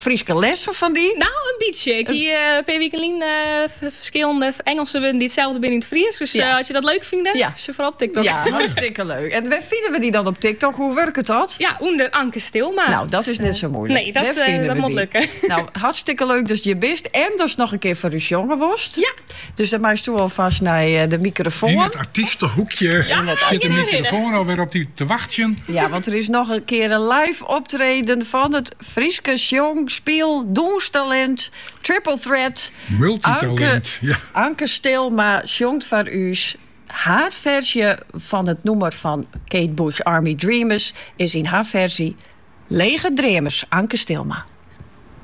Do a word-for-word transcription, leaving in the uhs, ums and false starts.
Frieske lessen van die? Nou, een beetje. Ik heb uh, per week uh, verschillende Engelsen die hetzelfde binnen in het Fries. Dus uh, ja. als je dat leuk vindt, ja. als je vooral op TikTok. Ja, hartstikke leuk. En waar vinden we die dan op TikTok? Hoe werkt dat? Ja, onder Anke Stilma. Nou, dat dus, is net zo moeilijk. Nee, dat, uh, dat moet die. lukken. Nou, hartstikke leuk dus je bist. En dus nog een keer voor uw jongen worst. Ja. Dus dan maak je toe alvast naar de microfoon. In het actiefste hoekje ja, het zit de microfoon alweer op die te wachten. Ja, want er is nog een keer een live optreden van het Frieske Jong Speel Doenstalent Triple Threat. Multitalent, Anke, ja. Anke Stilma zongt voor u. Haar versie van het nummer van Kate Bush Army Dreamers is in haar versie Lege Dreamers, Anke Stilma.